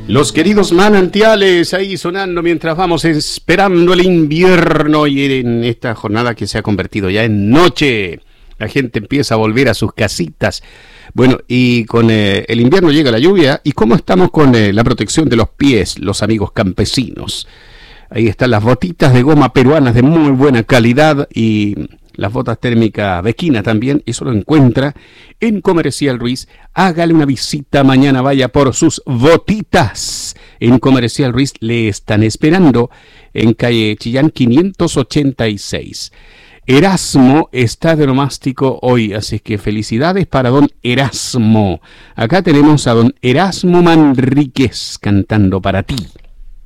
Los queridos manantiales ahí sonando mientras vamos esperando el invierno y en esta jornada que se ha convertido ya en noche. La gente empieza a volver a sus casitas. Bueno, y con el invierno llega la lluvia. ¿Y cómo estamos con la protección de los pies, los amigos campesinos? Ahí están las botitas de goma peruanas de muy buena calidad y las botas térmicas Bequina también. Eso lo encuentra en Comercial Ruiz. Hágale una visita mañana, vaya por sus botitas. En Comercial Ruiz le están esperando en calle Chillán 586. Erasmo está de nomástico hoy, así que felicidades para don Erasmo. Acá tenemos a don Erasmo Manríquez cantando para ti.